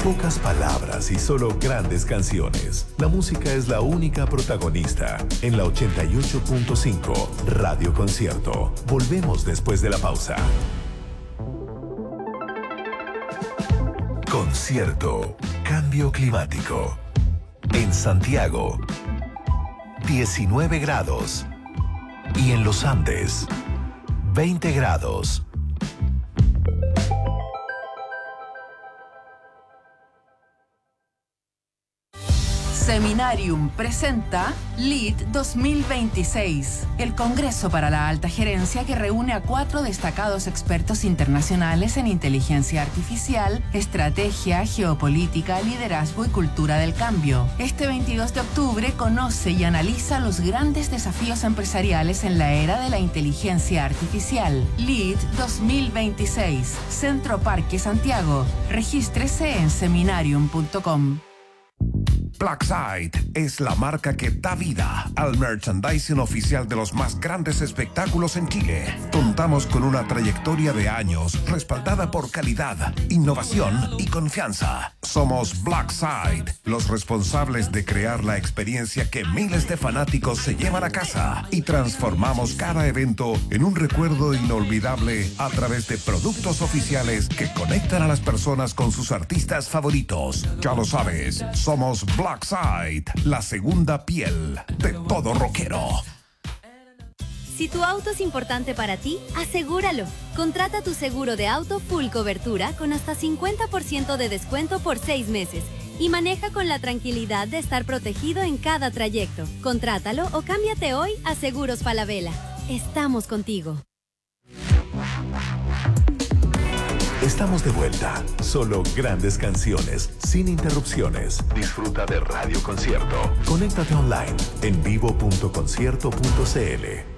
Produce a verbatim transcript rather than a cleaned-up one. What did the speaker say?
Pocas palabras y solo grandes canciones. La música es la única protagonista. En la ochenta y ocho punto cinco, Radio Concierto. Volvemos después de la pausa. Concierto. Cambio climático. En Santiago, diecinueve grados. Y en los Andes, veinte grados. Seminarium presenta L E A D dos mil veintiséis, el Congreso para la Alta Gerencia que reúne a cuatro destacados expertos internacionales en inteligencia artificial, estrategia, geopolítica, liderazgo y cultura del cambio. Este veintidós de octubre conoce y analiza los grandes desafíos empresariales en la era de la inteligencia artificial. L E A D dos mil veintiséis, Centro Parque Santiago. Regístrese en seminarium punto com. Blackside es la marca que da vida al merchandising oficial de los más grandes espectáculos en Chile. Contamos con una trayectoria de años respaldada por calidad, innovación y confianza. Somos Blackside, los responsables de crear la experiencia que miles de fanáticos se llevan a casa y transformamos cada evento en un recuerdo inolvidable a través de productos oficiales que conectan a las personas con sus artistas favoritos. Ya lo sabes, somos Blackside. Blackside, la segunda piel de todo rockero. Si tu auto es importante para ti, asegúralo. Contrata tu seguro de auto full cobertura con hasta cincuenta por ciento de descuento por seis meses y maneja con la tranquilidad de estar protegido en cada trayecto. Contrátalo o cámbiate hoy a Seguros Falabella. Estamos contigo. Estamos de vuelta. Solo grandes canciones, sin interrupciones. Disfruta de Radio Concierto. Conéctate online en vivo punto concierto punto c l.